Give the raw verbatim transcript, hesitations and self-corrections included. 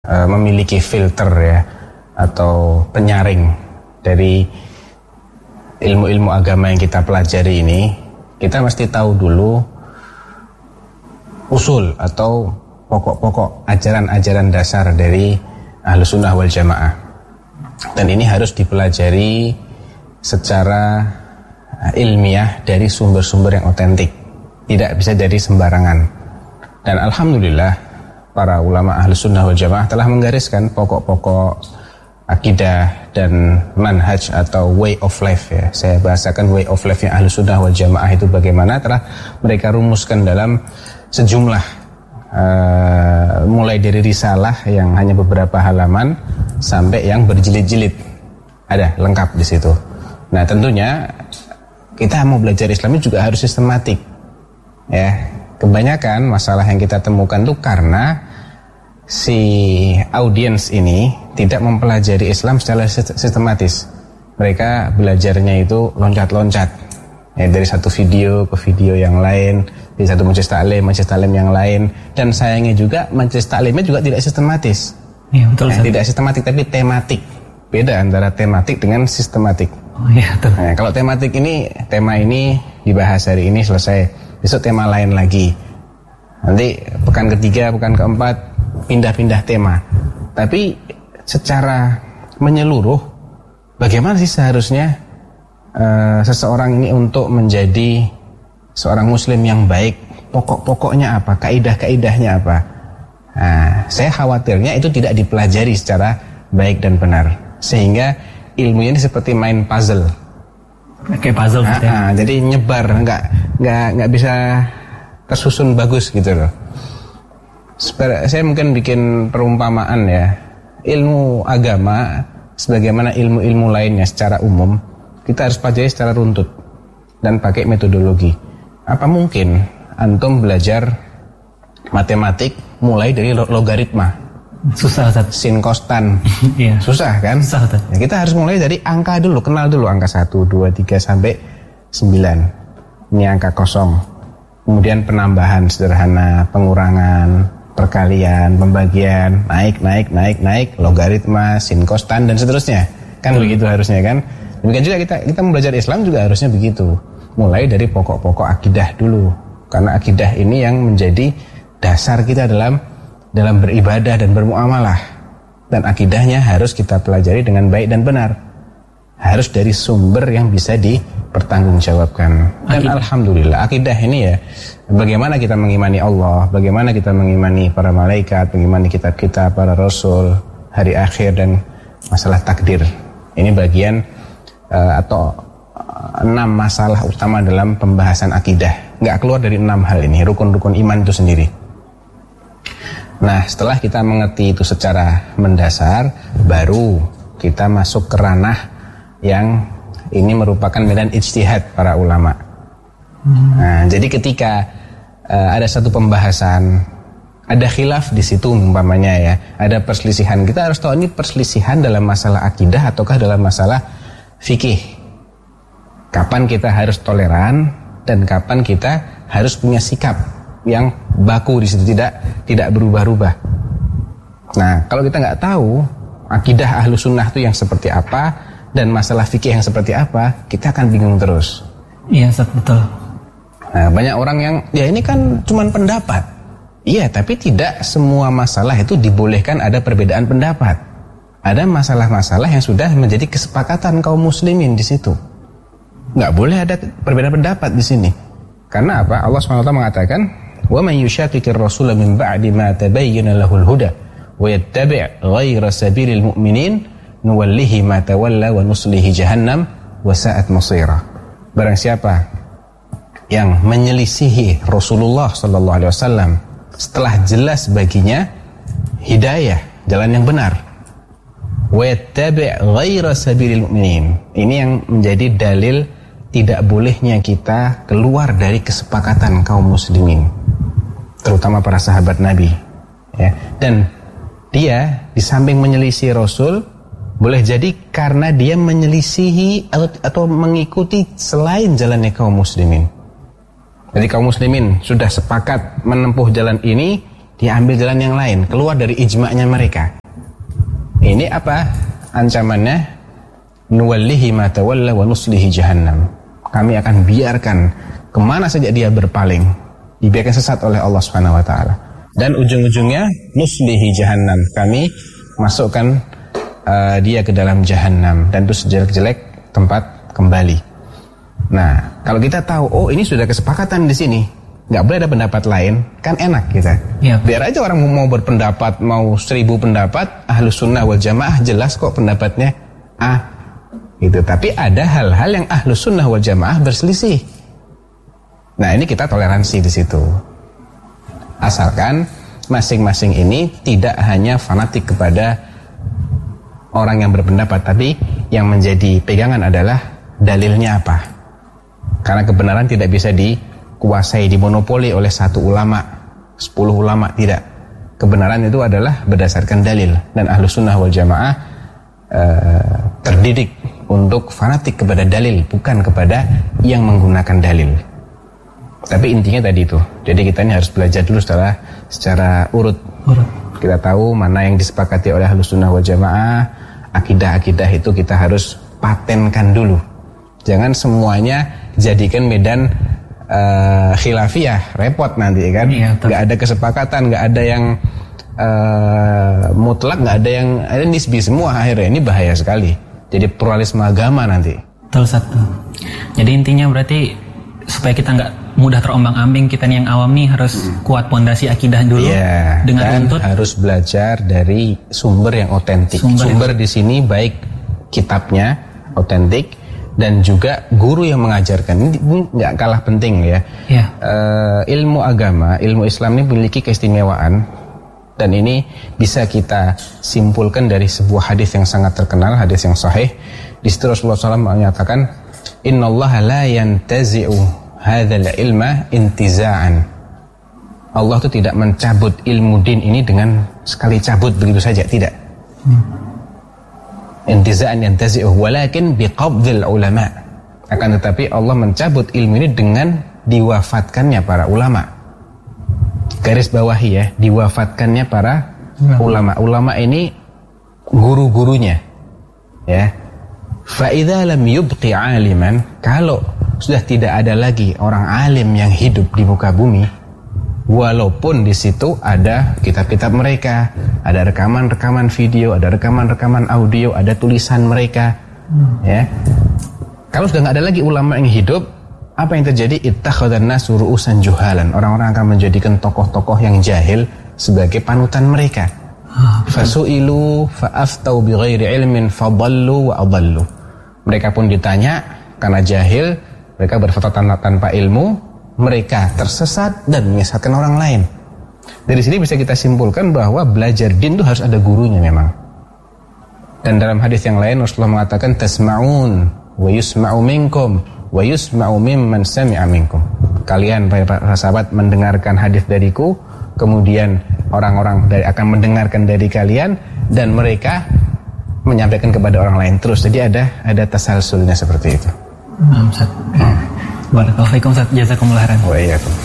uh, memiliki filter ya atau penyaring dari ilmu-ilmu agama yang kita pelajari ini, kita mesti tahu dulu usul atau pokok-pokok ajaran-ajaran dasar dari Ahlus Sunnah wal Jamaah. Dan ini harus dipelajari secara ilmiah dari sumber-sumber yang otentik, tidak bisa dari sembarangan. Dan alhamdulillah para ulama Ahlus Sunnah wal Jamaah telah menggariskan pokok-pokok akidah dan manhaj atau way of life ya. Saya bahasakan way of life yang Ahlus Sunnah wal Jamaah itu bagaimana, telah mereka rumuskan dalam sejumlah Uh, mulai dari risalah yang hanya beberapa halaman sampai yang berjilid-jilid, ada lengkap di situ. Nah tentunya kita mau belajar Islam juga harus sistematik ya. Kebanyakan masalah yang kita temukan itu karena si audiens ini tidak mempelajari Islam secara sistematis. Mereka belajarnya itu loncat-loncat ya, dari satu video ke video yang lain, di satu majelis taklim, majelis taklim yang lain, dan sayangnya juga majelis taklimnya juga tidak sistematis. Iya, betul. Nah, tidak sistematik tapi tematik. Beda antara tematik dengan sistematik. Oh iya, betul. Nah, kalau tematik ini, tema ini dibahas hari ini selesai, besok tema lain lagi. Nanti pekan ketiga, pekan keempat pindah-pindah tema. Tapi secara menyeluruh, bagaimana sih seharusnya uh, seseorang ini untuk menjadi seorang muslim yang baik, pokok-pokoknya apa, kaidah-kaidahnya apa. Nah, saya khawatirnya itu tidak dipelajari secara baik dan benar, sehingga ilmunya ini seperti main puzzle. Kayak puzzle gitu ya. Nah, jadi nyebar, nggak nggak nggak bisa tersusun bagus gitu loh. Saya mungkin bikin perumpamaan ya, ilmu agama sebagaimana ilmu-ilmu lainnya secara umum kita harus pelajari secara runtut dan pakai metodologi. Apa mungkin antum belajar matematik mulai dari logaritma? Susah, Ustaz. Sin kostan. Iya. Susah kan? Susah, Ustaz. Ya, kita harus mulai dari angka dulu, kenal dulu angka satu, dua, tiga sampai sembilan. Ini angka kosong. Kemudian penambahan sederhana, pengurangan, perkalian, pembagian, naik, naik, naik, naik, logaritma, sin kostan dan seterusnya. Kan hmm. begitu harusnya kan? Demikian juga kita kita belajar Islam juga harusnya begitu. Mulai dari pokok-pokok akidah dulu, karena akidah ini yang menjadi dasar kita dalam dalam beribadah dan bermuamalah. Dan akidahnya harus kita pelajari dengan baik dan benar, harus dari sumber yang bisa dipertanggungjawabkan. Dan akidah. Alhamdulillah akidah ini ya, bagaimana kita mengimani Allah, bagaimana kita mengimani para malaikat, mengimani kitab-kitab, para rasul, hari akhir dan masalah takdir. Ini bagian uh, atau enam masalah utama dalam pembahasan akidah. Nggak keluar dari enam hal ini, rukun-rukun iman itu sendiri. Nah, setelah kita mengerti itu secara mendasar, baru kita masuk ke ranah yang ini merupakan medan ijtihad para ulama. Hmm. Nah, jadi ketika uh, ada satu pembahasan, ada khilaf di situ umpamanya ya, ada perselisihan, kita harus tahu ini perselisihan dalam masalah akidah ataukah dalam masalah fikih. Kapan kita harus toleran dan kapan kita harus punya sikap yang baku di situ, tidak tidak berubah-ubah. Nah, kalau kita nggak tahu akidah Ahlus Sunnah itu yang seperti apa dan masalah fikih yang seperti apa, kita akan bingung terus. Iya, betul. Nah, banyak orang yang ya ini kan cuman pendapat. Iya, tapi tidak semua masalah itu dibolehkan ada perbedaan pendapat. Ada masalah-masalah yang sudah menjadi kesepakatan kaum muslimin di situ. Nggak boleh ada perbedaan pendapat di sini. Karena apa? Allah subhanahu wa taala mengatakan, "Wa man yushaqiqir rasula min ba'di ma tabayyana lahul huda wa yattabi' ghayra sabilil mu'minin nuwallihi ma tawalla wa nuslihi jahannam wa sa'at masira." Barang siapa yang menyelisihi Rasulullah sallallahu alaihi wasallam setelah jelas baginya hidayah, jalan yang benar, wa yattabi' ghayra sabilil mu'minin, ini yang menjadi dalil tidak bolehnya kita keluar dari kesepakatan kaum muslimin, terutama para sahabat Nabi ya. Dan dia di samping menyelisih Rasul, boleh jadi karena dia menyelisihi atau, atau mengikuti selain jalannya kaum muslimin. Jadi kaum muslimin sudah sepakat menempuh jalan ini, dia ambil jalan yang lain, keluar dari ijma'nya mereka. Ini apa ancamannya? Nuwallihi ma tawalla wa nuslihi jahannam. Kami akan biarkan kemana saja dia berpaling, dibiarkan sesat oleh Allah Subhanahu wa taala. Dan ujung-ujungnya nuslihi jahannam. Kami masukkan uh, dia ke dalam jahannam, dan itu sejelek-jelek tempat kembali. Nah, kalau kita tahu, oh ini sudah kesepakatan di sini, nggak boleh ada pendapat lain, kan enak kita. Ya. Biar aja orang mau berpendapat, mau seribu pendapat, Ahlus Sunnah wal Jamaah jelas kok pendapatnya A, gitu. Tapi ada hal-hal yang Ahlus Sunnah wal Jamaah berselisih. Nah, ini kita toleransi di situ. Asalkan masing-masing ini tidak hanya fanatik kepada orang yang berpendapat, tapi yang menjadi pegangan adalah dalilnya apa. Karena kebenaran tidak bisa dikuasai, dimonopoli oleh satu ulama, sepuluh ulama, tidak. Kebenaran itu adalah berdasarkan dalil. Dan Ahlus Sunnah wal Jamaah uh, terdidik untuk fanatik kepada dalil, bukan kepada yang menggunakan dalil. Tapi intinya tadi itu. Jadi kita ini harus belajar dulu secara secara urut. urut. Kita tahu mana yang disepakati oleh Ahlus Sunnah wal Jamaah. Akidah-akidah itu kita harus patenkan dulu. Jangan semuanya jadikan medan uh, khilafiyah, repot nanti kan. Iya, gak ada kesepakatan, gak ada yang uh, mutlak, gak ada yang ada nisbi semua akhirnya. Ini bahaya sekali. Jadi pluralisme agama nanti. Betul, satu. Jadi intinya berarti supaya kita nggak mudah terombang-ambing, kita nih yang awam nih harus hmm. kuat pondasi akidah dulu. Yeah, dengan dan untuk harus belajar dari sumber yang otentik. Sumber, sumber yang... di sini baik kitabnya otentik dan juga guru yang mengajarkan. Ini nggak kalah penting ya. Yeah. Uh, ilmu agama, ilmu Islam ini memiliki keistimewaan, dan ini bisa kita simpulkan dari sebuah hadis yang sangat terkenal, hadis yang sahih. Di situ Rasulullah shallallahu alaihi wasallam menyatakan, Innallaha la yantazi'u hadzal ilma intiza'an. Allah itu tidak mencabut ilmu din ini dengan sekali cabut begitu saja, tidak. Hmm. Intiza'an yantazi'u walakin biqabdil ulama. Akan tetapi Allah mencabut ilmu ini dengan diwafatkannya para ulama. Garis bawahi ya, diwafatkannya para hmm. ulama. Ulama ini guru-gurunya. Ya. Fa'idha lam yubqi aliman, kalau sudah tidak ada lagi orang alim yang hidup di muka bumi, walaupun di situ ada kitab-kitab mereka, ada rekaman-rekaman video, ada rekaman-rekaman audio, ada tulisan mereka, hmm. ya. Kalau sudah nggak ada lagi ulama yang hidup, apa yang terjadi? Ittakhadhan nasu ru'usan juhalan. Orang-orang akan menjadikan tokoh-tokoh yang jahil sebagai panutan mereka. Fasu'ilu fa'aftau bighairi ilmin fadallu wa adallu. Mereka pun ditanya karena jahil, mereka berfatwa tanpa ilmu, mereka tersesat dan menyesatkan orang lain. Dari sini bisa kita simpulkan bahwa belajar din itu harus ada gurunya memang. Dan dalam hadis yang lain Rasulullah mengatakan tasma'un wa yusma'u minkum wa yusma'u mimman sami'a minkum. Kalian para sahabat mendengarkan hadis dariku, kemudian orang-orang dari akan mendengarkan dari kalian, dan mereka menyampaikan kepada orang lain terus. Jadi ada ada tasalsulnya seperti itu. Nah, Ustaz. Barakallahu fiikum, Ustaz. Jazakumullah khairan. Wa iyyakum.